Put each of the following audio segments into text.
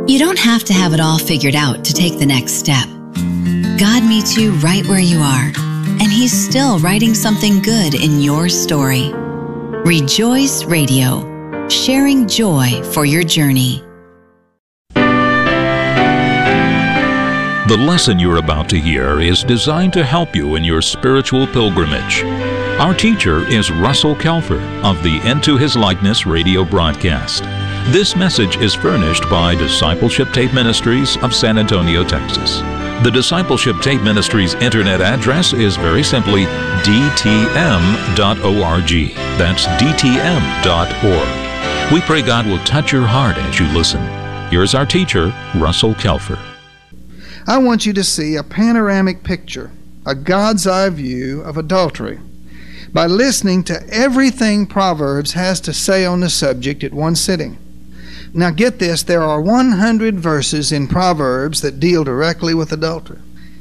You don't have to have it all figured out to take the next step. God meets you right where you are, and He's still writing something good in your story. Rejoice Radio, sharing joy for your journey. The lesson you're about to hear is designed to help you in your spiritual pilgrimage. Our teacher is Russell Kelfer of the Into His Likeness radio broadcast. This message is furnished by Discipleship Tape Ministries of San Antonio, Texas. The Discipleship Tape Ministries internet address is very simply dtm.org. That's dtm.org. We pray God will touch your heart as you listen. Here's our teacher, Russell Kelfer. I want you to see a panoramic picture, a God's eye view of adultery, by listening to everything Proverbs has to say on the subject at one sitting. Now get this, there are 100 verses in Proverbs that deal directly with adultery.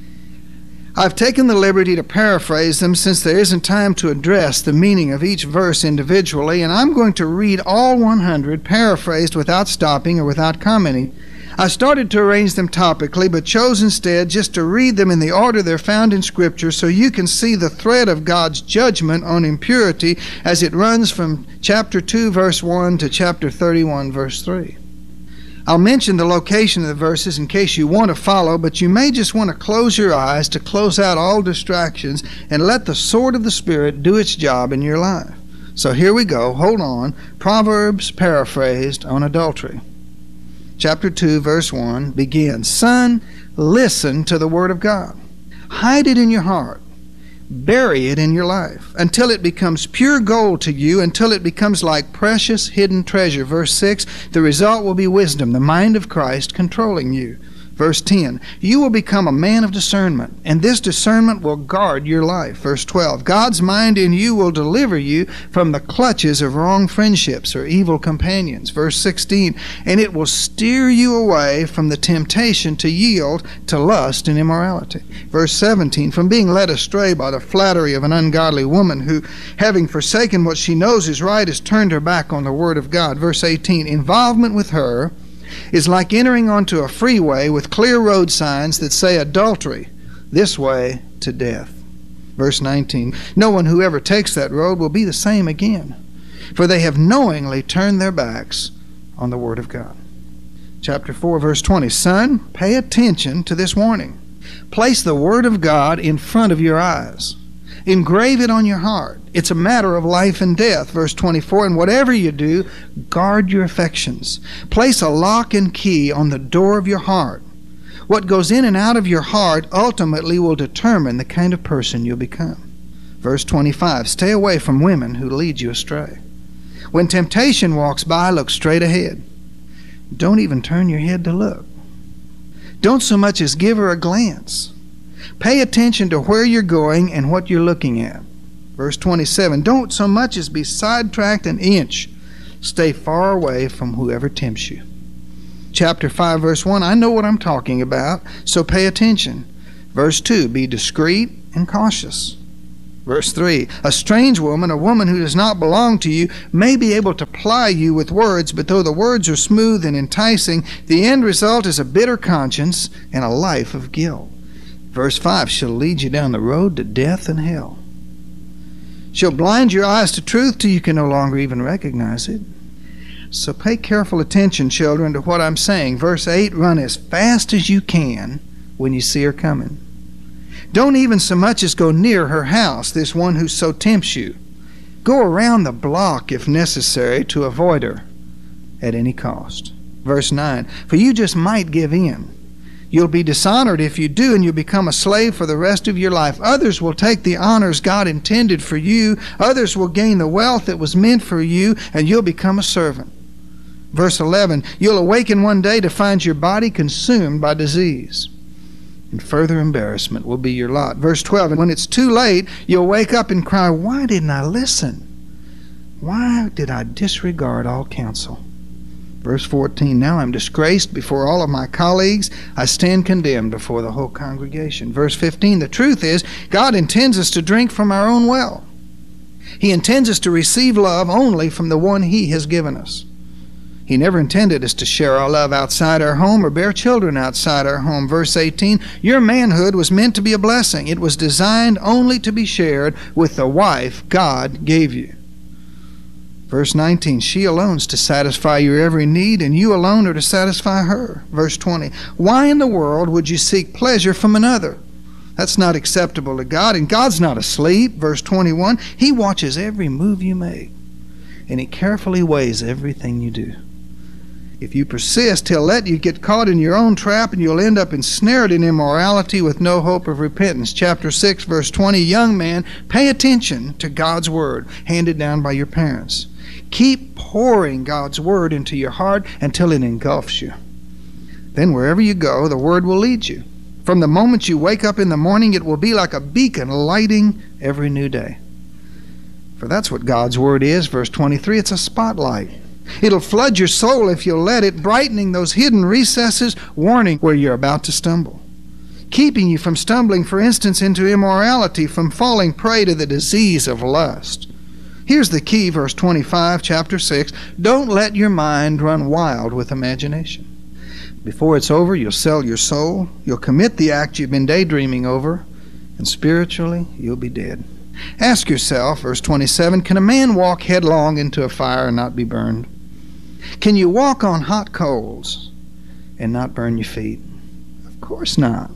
I've taken the liberty to paraphrase them since there isn't time to address the meaning of each verse individually, and I'm going to read all 100 paraphrased without stopping or without commenting. I started to arrange them topically, but chose instead just to read them in the order they're found in Scripture so you can see the thread of God's judgment on impurity as it runs from chapter 2, verse 1 to chapter 31, verse 3. I'll mention the location of the verses in case you want to follow, but you may just want to close your eyes to close out all distractions and let the sword of the Spirit do its job in your life. So here we go. Hold on. Proverbs paraphrased on adultery. Chapter 2, verse 1 begins, Son, listen to the word of God. Hide it in your heart. Bury it in your life until it becomes pure gold to you, until it becomes like precious hidden treasure. Verse 6, the result will be wisdom, the mind of Christ controlling you. Verse 10, you will become a man of discernment, and this discernment will guard your life. Verse 12, God's mind in you will deliver you from the clutches of wrong friendships or evil companions. Verse 16, and it will steer you away from the temptation to yield to lust and immorality. Verse 17, from being led astray by the flattery of an ungodly woman who, having forsaken what she knows is right, has turned her back on the word of God. Verse 18, involvement with her is like entering onto a freeway with clear road signs that say adultery, this way to death. Verse 19, no one who ever takes that road will be the same again, for they have knowingly turned their backs on the word of God. Chapter 4, verse 20, son, pay attention to this warning. Place the word of God in front of your eyes. Engrave it on your heart. It's a matter of life and death. Verse 24, and whatever you do, guard your affections. Place a lock and key on the door of your heart. What goes in and out of your heart ultimately will determine the kind of person you'll become. Verse 25, stay away from women who lead you astray. When temptation walks by, look straight ahead. Don't even turn your head to look. Don't so much as give her a glance. Pay attention to where you're going and what you're looking at. Verse 27, don't so much as be sidetracked an inch. Stay far away from whoever tempts you. Chapter 5, verse 1, I know what I'm talking about, so pay attention. Verse 2, be discreet and cautious. Verse 3, a strange woman, a woman who does not belong to you, may be able to ply you with words, but though the words are smooth and enticing, the end result is a bitter conscience and a life of guilt. Verse 5, she'll lead you down the road to death and hell. She'll blind your eyes to truth till you can no longer even recognize it. So pay careful attention, children, to what I'm saying. Verse 8, run as fast as you can when you see her coming. Don't even so much as go near her house, this one who so tempts you. Go around the block if necessary to avoid her at any cost. Verse 9, for you just might give in. You'll be dishonored if you do, and you'll become a slave for the rest of your life. Others will take the honors God intended for you. Others will gain the wealth that was meant for you, and you'll become a servant. Verse 11, you'll awaken one day to find your body consumed by disease, and further embarrassment will be your lot. Verse 12, and when it's too late, you'll wake up and cry, why didn't I listen? Why did I disregard all counsel? Verse 14, now I'm disgraced before all of my colleagues. I stand condemned before the whole congregation. Verse 15, the truth is, God intends us to drink from our own well. He intends us to receive love only from the one He has given us. He never intended us to share our love outside our home or bear children outside our home. Verse 18, your manhood was meant to be a blessing. It was designed only to be shared with the wife God gave you. Verse 19, she alone is to satisfy your every need, and you alone are to satisfy her. Verse 20, why in the world would you seek pleasure from another? That's not acceptable to God, and God's not asleep. Verse 21, He watches every move you make, and He carefully weighs everything you do. If you persist, He'll let you get caught in your own trap, and you'll end up ensnared in immorality with no hope of repentance. Chapter 6, verse 20, young man, pay attention to God's Word handed down by your parents. Keep pouring God's Word into your heart until it engulfs you. Then wherever you go, the Word will lead you. From the moment you wake up in the morning, it will be like a beacon lighting every new day. For that's what God's Word is. Verse 23, it's a spotlight. It'll flood your soul if you'll let it, brightening those hidden recesses, warning where you're about to stumble, keeping you from stumbling, for instance, into immorality, from falling prey to the disease of lust. Here's the key, verse 25, chapter 6. Don't let your mind run wild with imagination. Before it's over, you'll sell your soul, you'll commit the act you've been daydreaming over, and spiritually, you'll be dead. Ask yourself, verse 27, can a man walk headlong into a fire and not be burned? Can you walk on hot coals and not burn your feet? Of course not.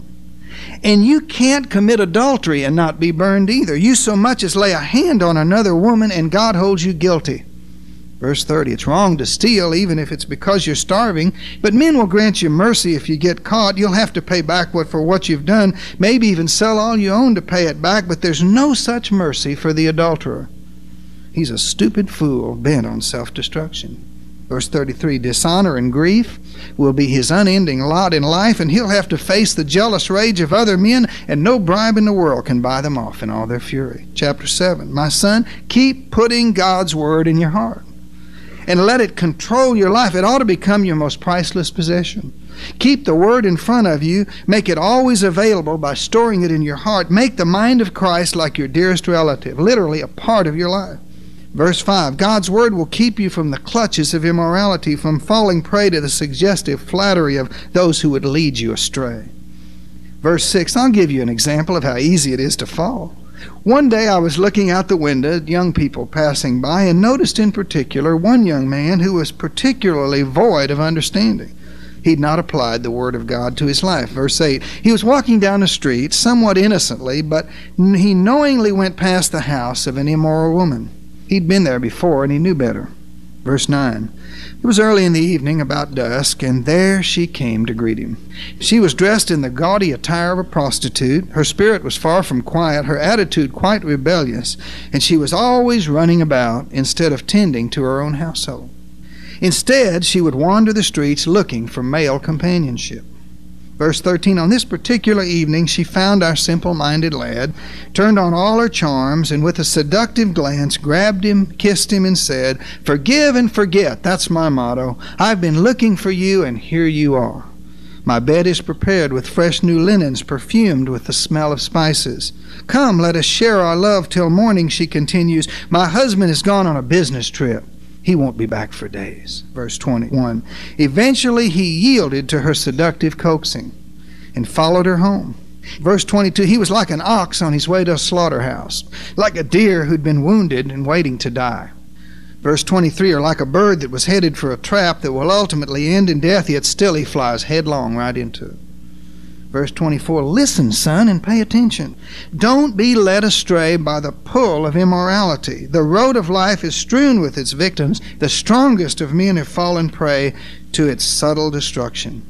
And you can't commit adultery and not be burned either. You so much as lay a hand on another woman and God holds you guilty. Verse 30, it's wrong to steal even if it's because you're starving, but men will grant you mercy if you get caught. You'll have to pay back for what you've done, maybe even sell all you own to pay it back, but there's no such mercy for the adulterer. He's a stupid fool bent on self-destruction. Verse 33, dishonor and grief will be his unending lot in life, and he'll have to face the jealous rage of other men, and no bribe in the world can buy them off in all their fury. Chapter 7, my son, keep putting God's Word in your heart and let it control your life. It ought to become your most priceless possession. Keep the Word in front of you. Make it always available by storing it in your heart. Make the mind of Christ like your dearest relative, literally a part of your life. Verse 5, God's Word will keep you from the clutches of immorality, from falling prey to the suggestive flattery of those who would lead you astray. Verse 6, I'll give you an example of how easy it is to fall. One day I was looking out the window at young people passing by and noticed in particular one young man who was particularly void of understanding. He'd not applied the Word of God to his life. Verse 8, he was walking down the street somewhat innocently, but he knowingly went past the house of an immoral woman. He'd been there before and he knew better. Verse 9, it was early in the evening, about dusk, and there she came to greet him. She was dressed in the gaudy attire of a prostitute. Her spirit was far from quiet, her attitude quite rebellious, and she was always running about instead of tending to her own household. Instead, she would wander the streets looking for male companionship. Verse 13, on this particular evening she found our simple-minded lad, turned on all her charms, and with a seductive glance grabbed him, kissed him, and said, forgive and forget, that's my motto. I've been looking for you, and here you are. My bed is prepared with fresh new linens, perfumed with the smell of spices. Come, let us share our love till morning, she continues. My husband has gone on a business trip. He won't be back for days. Verse 21, eventually he yielded to her seductive coaxing and followed her home. Verse 22, he was like an ox on his way to a slaughterhouse, like a deer who'd been wounded and waiting to die. Verse 23, or like a bird that was headed for a trap that will ultimately end in death, yet still he flies headlong right into it. Verse 24, listen, son, and pay attention. Don't be led astray by the pull of immorality. The road of life is strewn with its victims. The strongest of men have fallen prey to its subtle destruction.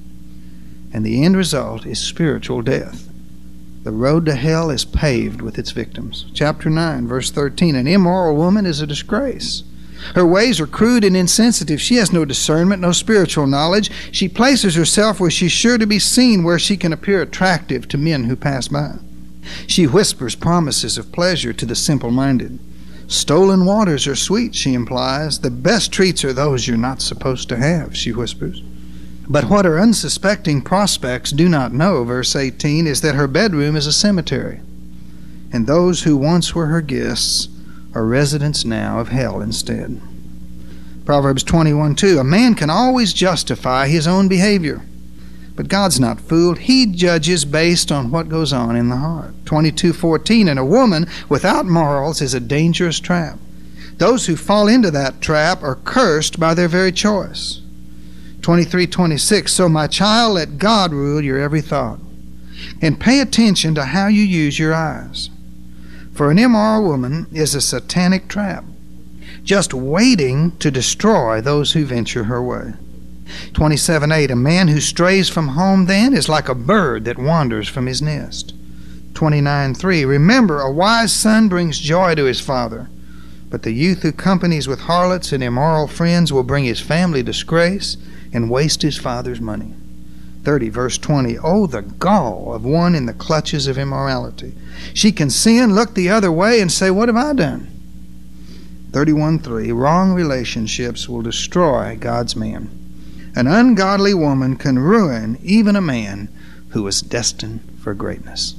And the end result is spiritual death. The road to hell is paved with its victims. Chapter 9, verse 13, an immoral woman is a disgrace. Her ways are crude and insensitive. She has no discernment, no spiritual knowledge. She places herself where she's sure to be seen, where she can appear attractive to men who pass by. She whispers promises of pleasure to the simple-minded. Stolen waters are sweet, she implies. The best treats are those you're not supposed to have, she whispers. But what her unsuspecting prospects do not know, verse 18, is that her bedroom is a cemetery, and those who once were her guests are residents now of hell instead. Proverbs 21:2, a man can always justify his own behavior, but God's not fooled. He judges based on what goes on in the heart. 22:14, and a woman without morals is a dangerous trap. Those who fall into that trap are cursed by their very choice. 23:26, so my child, let God rule your every thought, and pay attention to how you use your eyes. For an immoral woman is a satanic trap, just waiting to destroy those who venture her way. 27:8, a man who strays from home then is like a bird that wanders from his nest. 29:3, remember, a wise son brings joy to his father, but the youth who companies with harlots and immoral friends will bring his family disgrace and waste his father's money. 30, verse 20, oh, the gall of one in the clutches of immorality. She can sin, look the other way, and say, what have I done? 31:3, wrong relationships will destroy God's man. An ungodly woman can ruin even a man who is destined for greatness.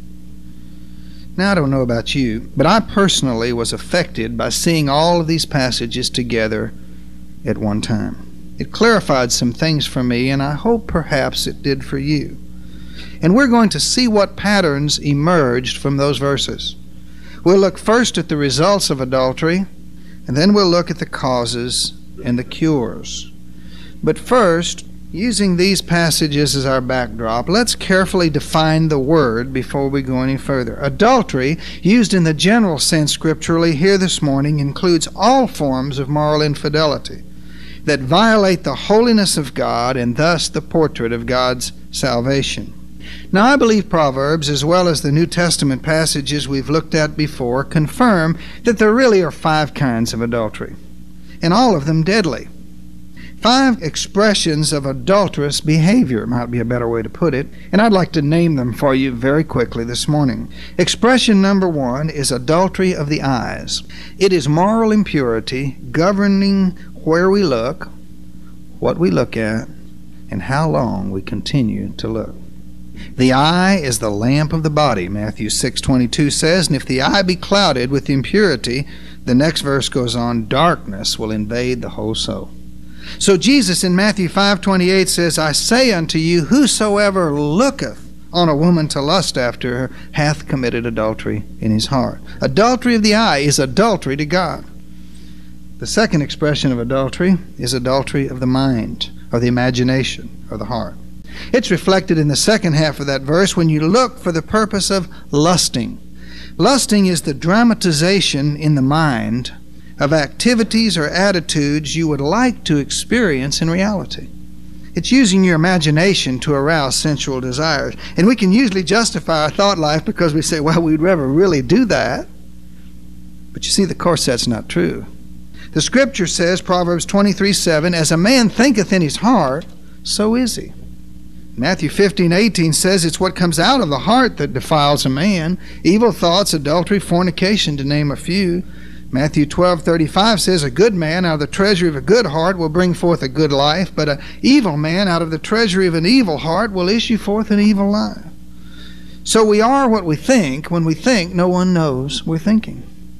Now, I don't know about you, but I personally was affected by seeing all of these passages together at one time. It clarified some things for me, and I hope perhaps it did for you. And we're going to see what patterns emerged from those verses. We'll look first at the results of adultery, and then we'll look at the causes and the cures. But first, using these passages as our backdrop, let's carefully define the word before we go any further. Adultery, used in the general sense scripturally here this morning, includes all forms of moral infidelity that violate the holiness of God and thus the portrait of God's salvation. Now, I believe Proverbs, as well as the New Testament passages we've looked at before, confirm that there really are 5 kinds of adultery, and all of them deadly. 5 expressions of adulterous behavior might be a better way to put it, and I'd like to name them for you very quickly this morning. Expression number 1 is adultery of the eyes. It is moral impurity governing where we look, what we look at, and how long we continue to look. The eye is the lamp of the body, Matthew 6:22 says, and if the eye be clouded with impurity, the next verse goes on, darkness will invade the whole soul. So Jesus in Matthew 5:28 says, I say unto you, whosoever looketh on a woman to lust after her hath committed adultery in his heart. Adultery of the eye is adultery to God. The second expression of adultery is adultery of the mind, or the imagination, or the heart. It's reflected in the second half of that verse when you look for the purpose of lusting. Lusting is the dramatization in the mind of activities or attitudes you would like to experience in reality. It's using your imagination to arouse sensual desires. And we can usually justify our thought life because we say, well, we'd never really do that. But you see, of course, that's not true. The Scripture says, Proverbs 23:7, as a man thinketh in his heart, so is he. Matthew 15:18 says it's what comes out of the heart that defiles a man. Evil thoughts, adultery, fornication, to name a few. Matthew 12:35 says, a good man out of the treasury of a good heart will bring forth a good life, but an evil man out of the treasury of an evil heart will issue forth an evil life. So we are what we think when we think no one knows we're thinking.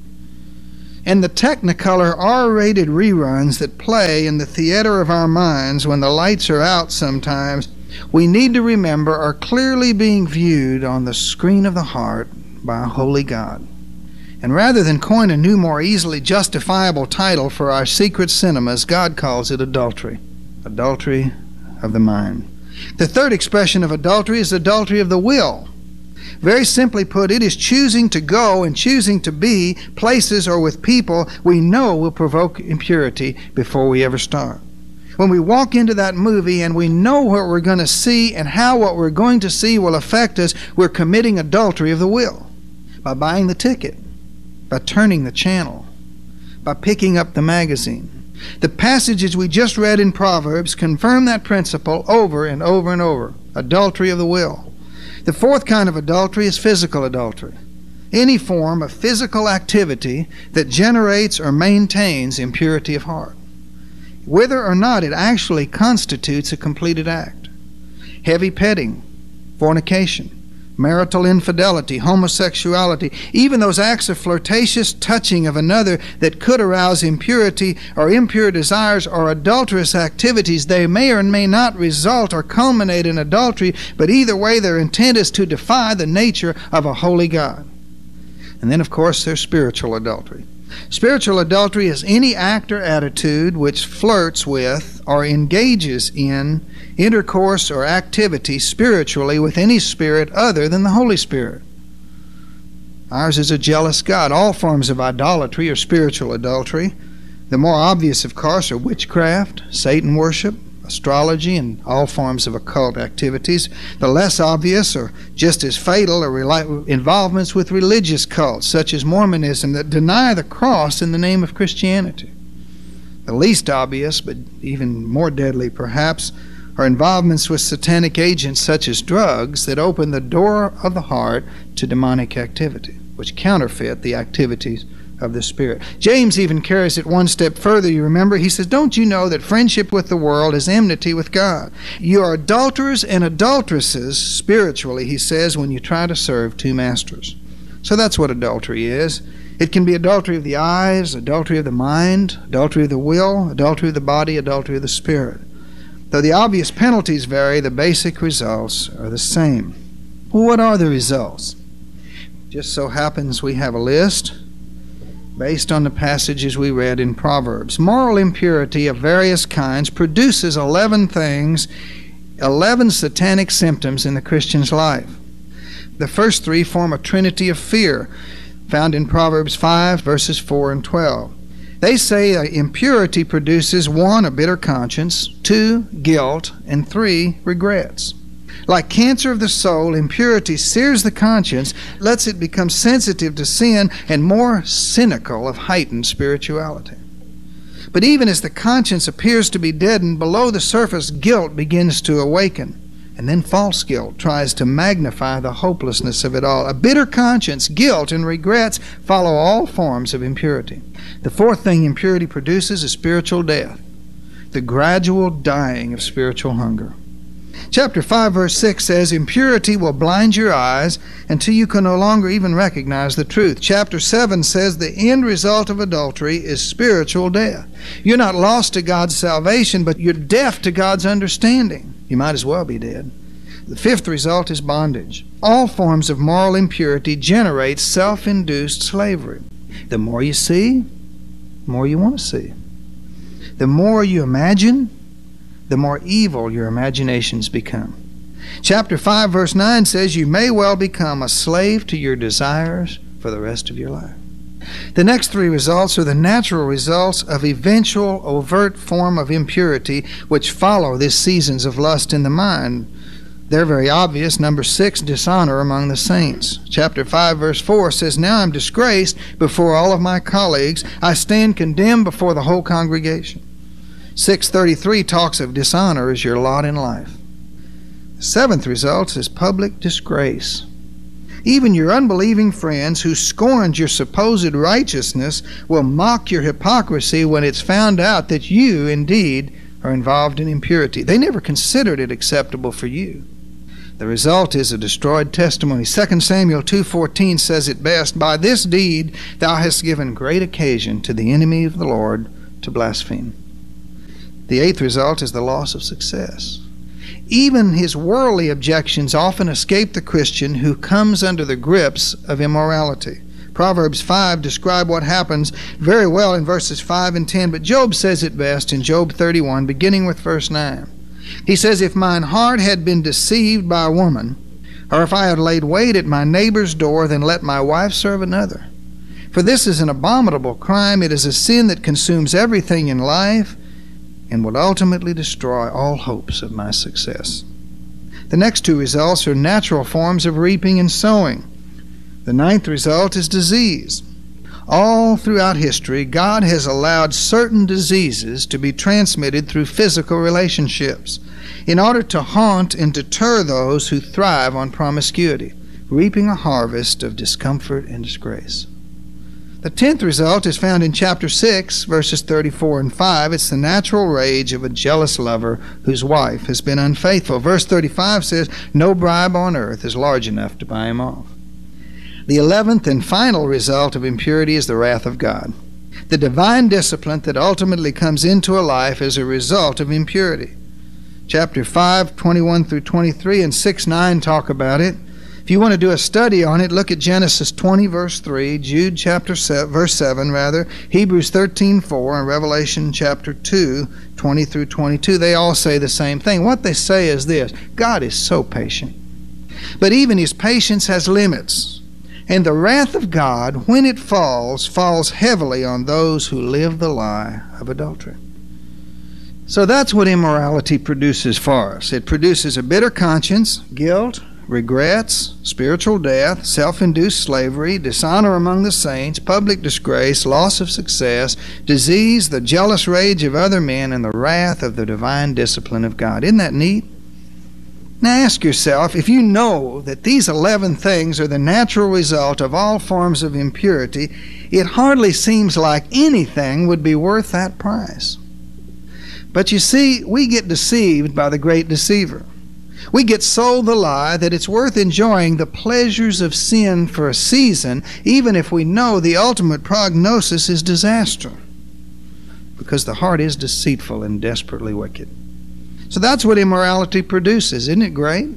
And the Technicolor R-rated reruns that play in the theater of our minds when the lights are out sometimes, we need to remember are clearly being viewed on the screen of the heart by a holy God. And rather than coin a new, more easily justifiable title for our secret cinemas, God calls it adultery. Adultery of the mind. The third expression of adultery is adultery of the will. Very simply put, it is choosing to go and choosing to be places or with people we know will provoke impurity before we ever start. When we walk into that movie and we know what we're going to see and how what we're going to see will affect us, we're committing adultery of the will by buying the ticket, by turning the channel, by picking up the magazine. The passages we just read in Proverbs confirm that principle over and over and over. Adultery of the will. The fourth kind of adultery is physical adultery. Any form of physical activity that generates or maintains impurity of heart, whether or not it actually constitutes a completed act. Heavy petting, fornication, marital infidelity, homosexuality, even those acts of flirtatious touching of another that could arouse impurity or impure desires or adulterous activities. They may or may not result or culminate in adultery, but either way their intent is to defy the nature of a holy God. And then, of course, there's spiritual adultery. Spiritual adultery is any act or attitude which flirts with or engages in intercourse or activity spiritually with any spirit other than the Holy Spirit. Ours is a jealous God. All forms of idolatry are spiritual adultery. The more obvious, of course, are witchcraft, Satan worship, astrology, and all forms of occult activities. The less obvious, or just as fatal, are involvements with religious cults, such as Mormonism, that deny the cross in the name of Christianity. The least obvious, but even more deadly perhaps, are involvements with satanic agents such as drugs that open the door of the heart to demonic activity, which counterfeit the activities of the Spirit. James even carries it one step further, you remember. He says, don't you know that friendship with the world is enmity with God? You are adulterers and adulteresses spiritually, he says, when you try to serve two masters. So that's what adultery is. It can be adultery of the eyes, adultery of the mind, adultery of the will, adultery of the body, adultery of the spirit. Though the obvious penalties vary, the basic results are the same. Well, what are the results? Just so happens we have a list based on the passages we read in Proverbs. Moral impurity of various kinds produces 11 things, 11 satanic symptoms in the Christian's life. The first three form a trinity of fear, found in Proverbs 5, verses 4 and 12. They say impurity produces 1, a bitter conscience, 2, guilt, and 3, regrets. Like cancer of the soul, impurity sears the conscience, lets it become sensitive to sin, and more cynical of heightened spirituality. But even as the conscience appears to be deadened, below the surface guilt begins to awaken. And then false guilt tries to magnify the hopelessness of it all. A bitter conscience, guilt, and regrets follow all forms of impurity. The fourth thing impurity produces is spiritual death, the gradual dying of spiritual hunger. Chapter 5, verse 6 says, impurity will blind your eyes until you can no longer even recognize the truth. Chapter 7 says the end result of adultery is spiritual death. You're not lost to God's salvation, but you're deaf to God's understanding. You might as well be dead. The fifth result is bondage. All forms of moral impurity generate self-induced slavery. The more you see, the more you want to see. The more you imagine, the more evil your imaginations become. Chapter 5, verse 9 says you may well become a slave to your desires for the rest of your life. The next three results are the natural results of eventual overt form of impurity which follow these seasons of lust in the mind. They're very obvious. Number 6, dishonor among the saints. Chapter 5, verse 4 says, now I'm disgraced before all of my colleagues. I stand condemned before the whole congregation. 6:33 talks of dishonor as your lot in life. The seventh result is public disgrace. Even your unbelieving friends who scorned your supposed righteousness will mock your hypocrisy when it's found out that you, indeed, are involved in impurity. They never considered it acceptable for you. The result is a destroyed testimony. 2 Samuel 2:14 says it best, by this deed thou hast given great occasion to the enemy of the Lord to blaspheme. The eighth result is the loss of success. Even his worldly objections often escape the Christian who comes under the grips of immorality. Proverbs 5 describe what happens very well in verses 5 and 10, but Job says it best in Job 31, beginning with verse 9. He says, if mine heart had been deceived by a woman, or if I had laid wait at my neighbor's door, then let my wife serve another. For this is an abominable crime. It is a sin that consumes everything in life, and will ultimately destroy all hopes of my success. The next two results are natural forms of reaping and sowing. The ninth result is disease. All throughout history, God has allowed certain diseases to be transmitted through physical relationships in order to haunt and deter those who thrive on promiscuity, reaping a harvest of discomfort and disgrace. The 10th result is found in chapter 6, verses 34 and 5. It's the natural rage of a jealous lover whose wife has been unfaithful. Verse 35 says, no bribe on earth is large enough to buy him off. The 11th and final result of impurity is the wrath of God. The divine discipline that ultimately comes into a life as a result of impurity. Chapter 5, 21 through 23 and 6, 9 talk about it. If you want to do a study on it, look at Genesis 20, verse 3, Jude chapter 7, verse 7, Hebrews 13, 4, and Revelation chapter 2, 20 through 22. They all say the same thing. What they say is this: God is so patient. But even his patience has limits. And the wrath of God, when it falls, falls heavily on those who live the lie of adultery. So that's what immorality produces for us. It produces a bitter conscience, guilt, regrets, spiritual death, self-induced slavery, dishonor among the saints, public disgrace, loss of success, disease, the jealous rage of other men, and the wrath of the divine discipline of God. Isn't that neat? Now ask yourself, if you know that these 11 things are the natural result of all forms of impurity, it hardly seems like anything would be worth that price. But you see, we get deceived by the great deceiver. We get sold the lie that it's worth enjoying the pleasures of sin for a season, even if we know the ultimate prognosis is disaster, because the heart is deceitful and desperately wicked. So that's what immorality produces. Isn't it great?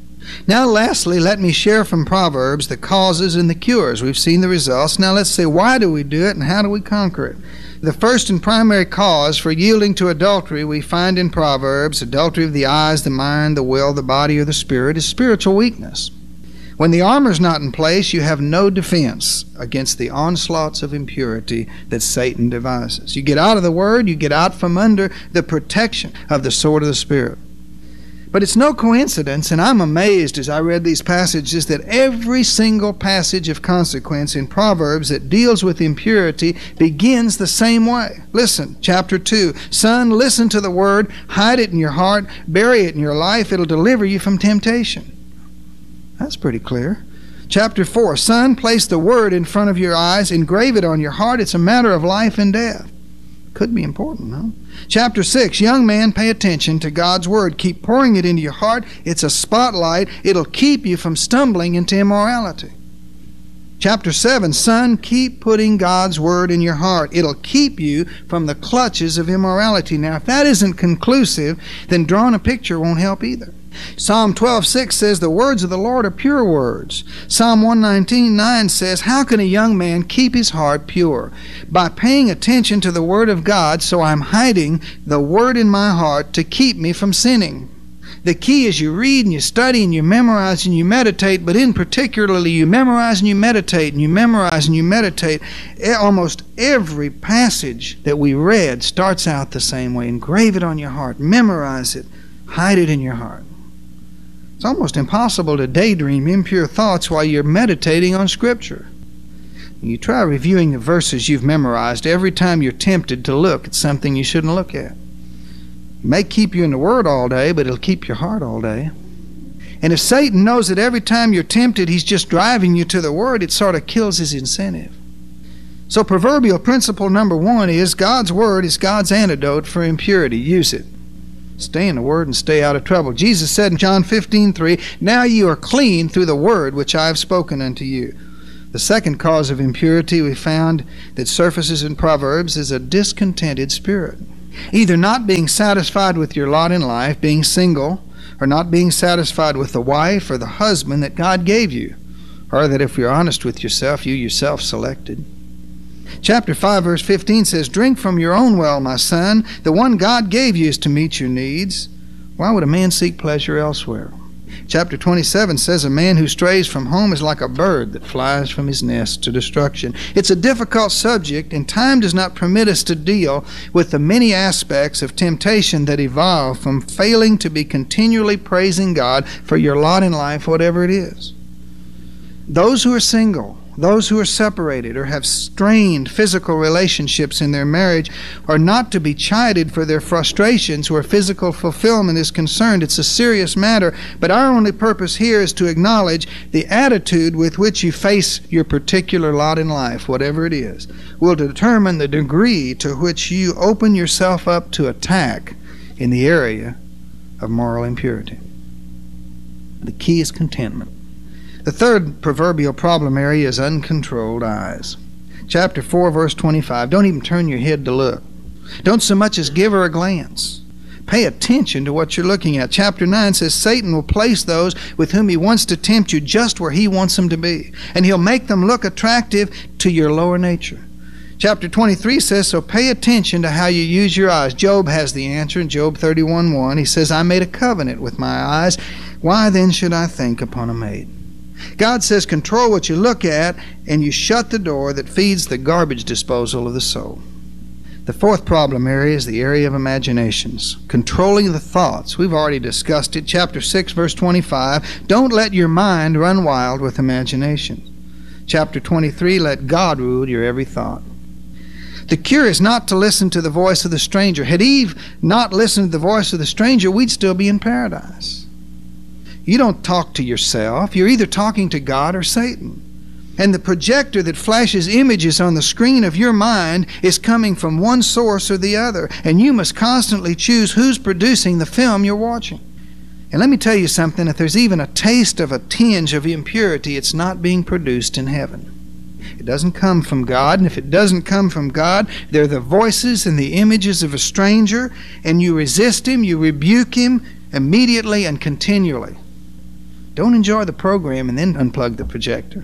Now lastly, let me share from Proverbs the causes and the cures. We've seen the results. Now let's say, why do we do it and how do we conquer it? The first and primary cause for yielding to adultery we find in Proverbs, adultery of the eyes, the mind, the will, the body, or the spirit, is spiritual weakness. When the armor's not in place, you have no defense against the onslaughts of impurity that Satan devises. You get out of the Word, you get out from under the protection of the sword of the Spirit. But it's no coincidence, and I'm amazed as I read these passages, that every single passage of consequence in Proverbs that deals with impurity begins the same way. Listen, chapter 2, son, listen to the word, hide it in your heart, bury it in your life, it'll deliver you from temptation. That's pretty clear. Chapter 4, son, place the word in front of your eyes, engrave it on your heart, it's a matter of life and death. Could be important, huh? Chapter 6, young man, pay attention to God's Word. Keep pouring it into your heart. It's a spotlight. It'll keep you from stumbling into immorality. Chapter 7, son, keep putting God's Word in your heart. It'll keep you from the clutches of immorality. Now, if that isn't conclusive, then drawing a picture won't help either. Psalm 12:6 says, the words of the Lord are pure words. Psalm 119:9 says, how can a young man keep his heart pure? By paying attention to the Word of God, so I'm hiding the Word in my heart to keep me from sinning. The key is you read and you study and you memorize and you meditate, but in particularly you memorize and you meditate and you memorize and you meditate. Almost every passage that we read starts out the same way. Engrave it on your heart, memorize it, hide it in your heart. It's almost impossible to daydream impure thoughts while you're meditating on Scripture. You try reviewing the verses you've memorized every time you're tempted to look at something you shouldn't look at. It may keep you in the Word all day, but it'll keep your heart all day. And if Satan knows that every time you're tempted he's just driving you to the Word, it sort of kills his incentive. So proverbial principle number 1 is God's Word is God's antidote for impurity. Use it. Stay in the Word and stay out of trouble. Jesus said in John 15:3, now you are clean through the Word which I have spoken unto you. The second cause of impurity we found that surfaces in Proverbs is a discontented spirit. Either not being satisfied with your lot in life, being single, or not being satisfied with the wife or the husband that God gave you, or that if you're honest with yourself, you yourself selected. Chapter 5, verse 15 says, drink from your own well, my son. The one God gave you is to meet your needs. Why would a man seek pleasure elsewhere? Chapter 27 says, a man who strays from home is like a bird that flies from his nest to destruction. It's a difficult subject, and time does not permit us to deal with the many aspects of temptation that evolve from failing to be continually praising God for your lot in life, whatever it is. Those who are single Those who are separated or have strained physical relationships in their marriage are not to be chided for their frustrations where physical fulfillment is concerned. It's a serious matter, but our only purpose here is to acknowledge the attitude with which you face your particular lot in life, whatever it is, will determine the degree to which you open yourself up to attack in the area of moral impurity. The key is contentment. The third proverbial problem area is uncontrolled eyes. Chapter 4, verse 25. Don't even turn your head to look. Don't so much as give her a glance. Pay attention to what you're looking at. Chapter 9 says Satan will place those with whom he wants to tempt you just where he wants them to be. And he'll make them look attractive to your lower nature. Chapter 23 says, so pay attention to how you use your eyes. Job has the answer in Job 31:1. He says, I made a covenant with my eyes. Why then should I think upon a maid? God says control what you look at, and you shut the door that feeds the garbage disposal of the soul. The fourth problem area is the area of imaginations. Controlling the thoughts. We've already discussed it. Chapter 6, verse 25. Don't let your mind run wild with imagination. Chapter 23, let God rule your every thought. The cure is not to listen to the voice of the stranger. Had Eve not listened to the voice of the stranger, we'd still be in paradise. You don't talk to yourself. You're either talking to God or Satan. And the projector that flashes images on the screen of your mind is coming from one source or the other. And you must constantly choose who's producing the film you're watching. And let me tell you something, if there's even a taste of a tinge of impurity, it's not being produced in heaven. It doesn't come from God, and if it doesn't come from God, they're the voices and the images of a stranger, and you resist him, you rebuke him immediately and continually. Don't enjoy the program and then unplug the projector.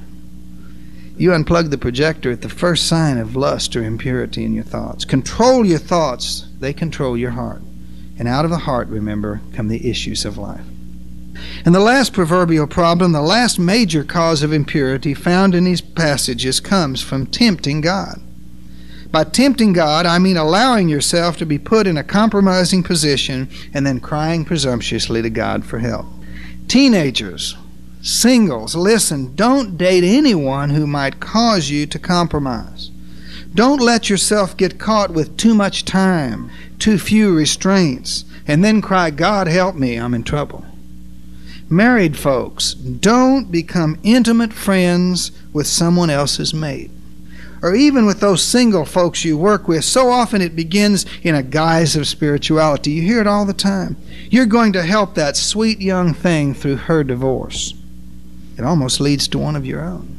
You unplug the projector at the first sign of lust or impurity in your thoughts. Control your thoughts. They control your heart. And out of the heart, remember, come the issues of life. And the last proverbial problem, the last major cause of impurity found in these passages comes from tempting God. By tempting God, I mean allowing yourself to be put in a compromising position and then crying presumptuously to God for help. Teenagers, singles, listen, don't date anyone who might cause you to compromise. Don't let yourself get caught with too much time, too few restraints, and then cry, God help me, I'm in trouble. Married folks, don't become intimate friends with someone else's mate. Or even with those single folks you work with. So often it begins in a guise of spirituality. You hear it all the time. You're going to help that sweet young thing through her divorce. It almost leads to one of your own.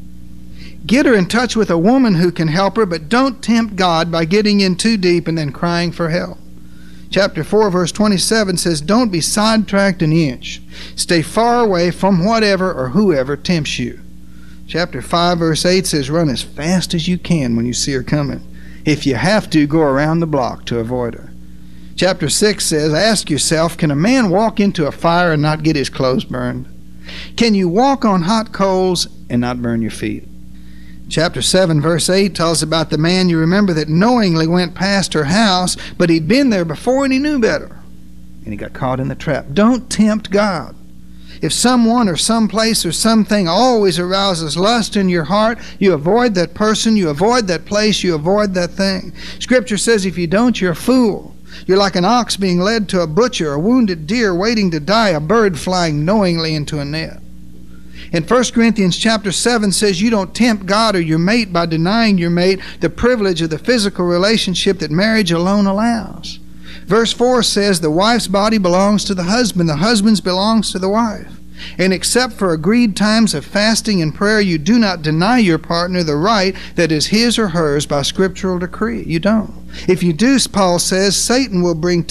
Get her in touch with a woman who can help her, but don't tempt God by getting in too deep and then crying for help. Chapter 4, verse 27 says, don't be sidetracked an inch. Stay far away from whatever or whoever tempts you. Chapter 5, verse 8 says, run as fast as you can when you see her coming. If you have to, go around the block to avoid her. Chapter 6 says, ask yourself, can a man walk into a fire and not get his clothes burned? Can you walk on hot coals and not burn your feet? Chapter 7, verse 8 tells about the man you remember that knowingly went past her house, but he'd been there before and he knew better. And he got caught in the trap. Don't tempt God. If someone or someplace or something always arouses lust in your heart, you avoid that person, you avoid that place, you avoid that thing. Scripture says if you don't, you're a fool. You're like an ox being led to a butcher, a wounded deer waiting to die, a bird flying knowingly into a net. And 1 Corinthians chapter 7 says you don't tempt God or your mate by denying your mate the privilege of the physical relationship that marriage alone allows. Verse 4 says the wife's body belongs to the husband's belongs to the wife. And except for agreed times of fasting and prayer, you do not deny your partner the right that is his or hers by scriptural decree. You don't. If you do, Paul says, Satan will bring